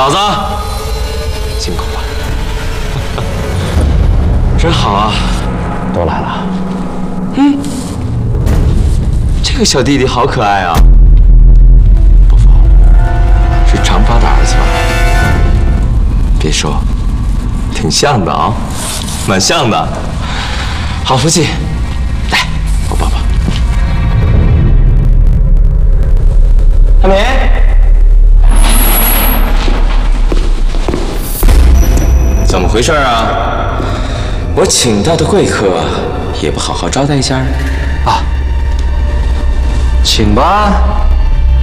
嫂子，辛苦了，真好啊，都来了。嗯，这个小弟弟好可爱啊。伯父，是长发的儿子吧？别说，挺像的啊，蛮像的。好福气，来，我抱抱。阿明。 怎么回事啊？我请到的贵客也不好好招待一下啊？请吧。